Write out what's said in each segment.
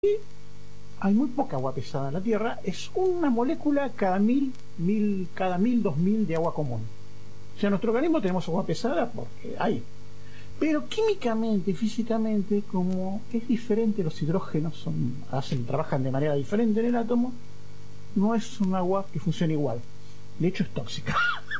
hay muy poca agua pesada en la Tierra, es una molécula cada cada 2000 de agua común. O sea, en nuestro organismo tenemos agua pesada porque hay. Pero químicamente y físicamente, como es diferente, los hidrógenos trabajan de manera diferente en el átomo, no es un agua que funcione igual. De hecho, es tóxica.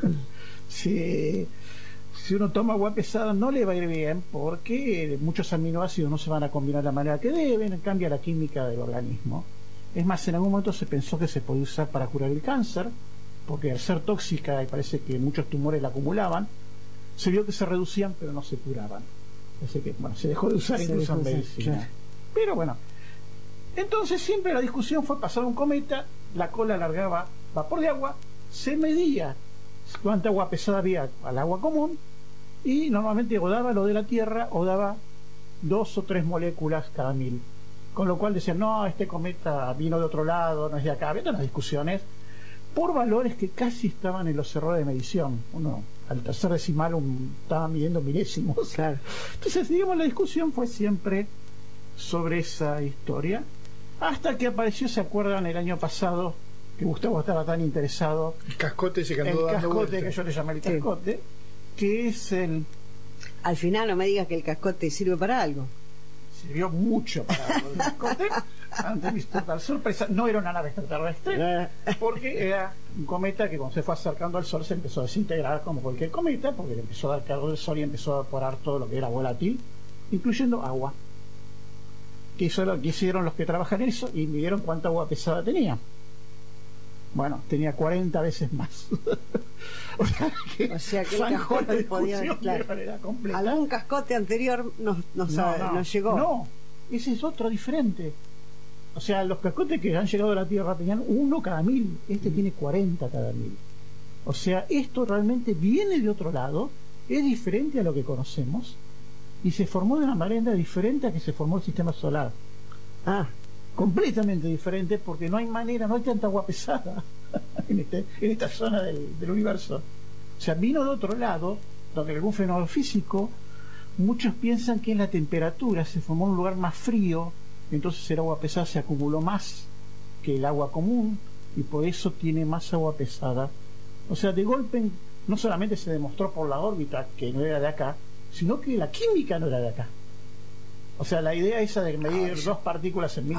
Si uno toma agua pesada no le va a ir bien porque muchos aminoácidos no se van a combinar de la manera que deben, cambia la química del organismo. Es más, en algún momento se pensó que se podía usar para curar el cáncer, porque al ser tóxica y parece que muchos tumores la acumulaban, se vio que se reducían pero no se curaban. Así que bueno, se dejó de usar incluso en medicina. Claro. Pero bueno, entonces siempre la discusión fue pasar un cometa, la cola largaba vapor de agua, se medía cuánta agua pesada había al agua común, y normalmente o daba lo de la Tierra o daba 2 o 3 moléculas cada 1000, con lo cual decían, no, este cometa vino de otro lado, no es de acá. Había unas discusiones por valores que casi estaban en los errores de medición. Uno al tercer decimal estaba midiendo milésimos. Claro. Entonces, digamos, la discusión fue siempre sobre esa historia, hasta que apareció, ¿se acuerdan? El año pasado, que Gustavo estaba tan interesado, el cascote ese que andó el dando cascote, vuelta, que yo le llamé el cascote, que es el... Al final no me digas que el cascote sirve para algo. Sirvió mucho para el cascote. Ante mi total sorpresa, no era una nave extraterrestre, porque era un cometa que cuando se fue acercando al Sol se empezó a desintegrar como cualquier cometa, porque le empezó a dar calor del Sol y empezó a evaporar todo lo que era volátil, incluyendo agua. Que eso es lo que hicieron los que trabajan en eso, y midieron cuánta agua pesada tenía. Bueno, tenía 40 veces más. o sea que el cascote podía, claro, algún cascote anterior nos llegó. No, ese es otro diferente. O sea, los cascotes que han llegado a la Tierra tenían 1 cada 1000, este tiene 40 cada 1000. O sea, esto realmente viene de otro lado, es diferente a lo que conocemos, y se formó de una manera diferente a que se formó el sistema solar. Completamente diferente, porque no hay manera, no hay tanta agua pesada en esta zona del universo. O sea, vino de otro lado, donde algún fenómeno físico, muchos piensan que es la temperatura, se formó en un lugar más frío, entonces el agua pesada se acumuló más que el agua común, y por eso tiene más agua pesada. O sea, de golpe, no solamente se demostró por la órbita que no era de acá, sino que la química no era de acá. O sea, la idea esa de medir 2 partículas en 1000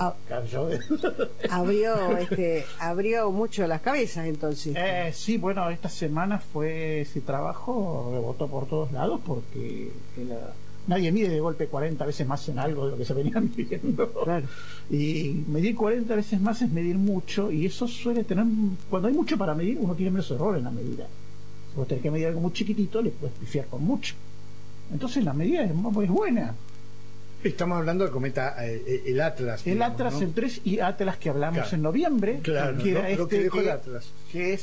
abrió mucho las cabezas, entonces. Sí, bueno, esta semana fue ese trabajo, rebotó por todos lados, porque nadie mide de golpe 40 veces más en algo de lo que se venía midiendo. Claro. Y medir 40 veces más es medir mucho, y eso suele tener, cuando hay mucho para medir, uno tiene menos error en la medida. Si vos tenés que medir algo muy chiquitito, le puedes pifiar con mucho. Entonces la medida es buena. Estamos hablando del cometa el Atlas. El digamos, Atlas, ¿no? el 3 y Atlas que hablamos, claro, en noviembre, claro, que era lo que dejó el Atlas, que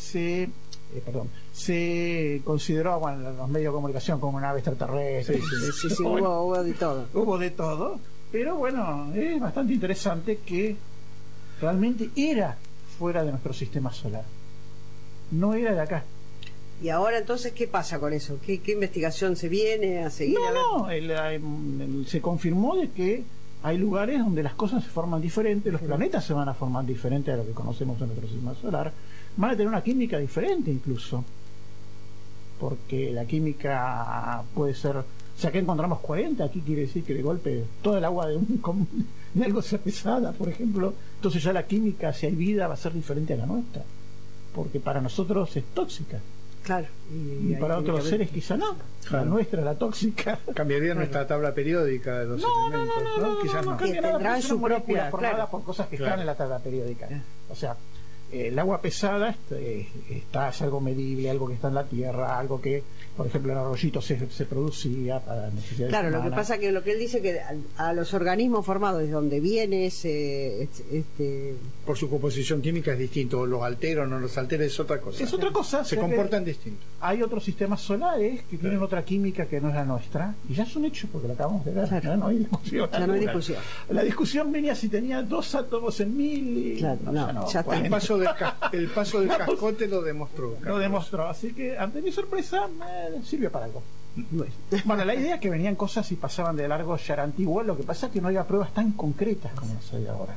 se consideró, bueno, en los medios de comunicación, como una nave extraterrestre. Sí, hubo de todo. Hubo de todo, pero bueno, es bastante interesante que realmente era fuera de nuestro sistema solar, no era de acá. ¿Y ahora entonces qué pasa con eso? ¿Qué investigación se viene a seguir? Se confirmó de que hay lugares donde las cosas se forman diferentes, los planetas se van a formar diferentes a lo que conocemos en nuestro sistema solar, van a tener una química diferente incluso, porque la química puede ser, o sea, que encontramos 40, aquí quiere decir que de golpe toda el agua de algo sea pesada, por ejemplo, entonces ya la química, si hay vida, va a ser diferente a la nuestra, porque para nosotros es tóxica. Claro. Y para otros seres quizá no. Claro. La nuestra, la tóxica. Cambiaría nuestra tabla periódica de los elementos, ¿no? Quizás no. Cambia nada, tendrán su propia, formada por cosas que están en la tabla periódica. O sea, el agua pesada es algo medible, algo que está en la Tierra, algo que, por ejemplo, en arroyitos se producía para necesidades humanas. Lo que pasa que lo que él dice que a los organismos formados de donde viene por su composición química es distinto, los altera o no los altera es otra cosa. Es otra cosa. Se comportan distintos. Hay otros sistemas solares que tienen otra química que no es la nuestra, y ya es un hecho porque lo acabamos de ver. Claro. No hay discusión. Ya no hay discusión. La discusión venía si tenía 2 átomos en 1000 y claro, ya está. El paso del cascote lo demostró. Lo demostró, así que ante mi sorpresa sirvió para algo. Bueno, la idea es que venían cosas y pasaban de largo ya era antiguo, lo que pasa es que no había pruebas tan concretas como las hay ahora.